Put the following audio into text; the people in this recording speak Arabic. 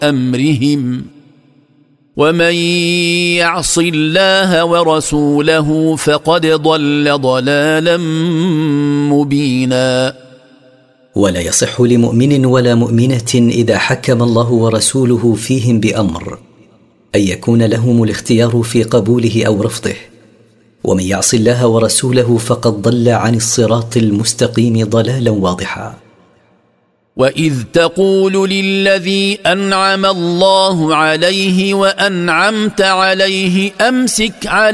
أمرهم ومن يعص الله ورسوله فقد ضل ضلالا مبينا. ولا يصح لمؤمن ولا مؤمنة إذا حكم الله ورسوله فيهم بأمر أن يكون لهم الاختيار في قبوله أو رفضه، ومن يعص الله ورسوله فقد ضل عن الصراط المستقيم ضلالا واضحا. وإذ تقول للذي أنعم الله عليه وأنعمت عليه أمسك على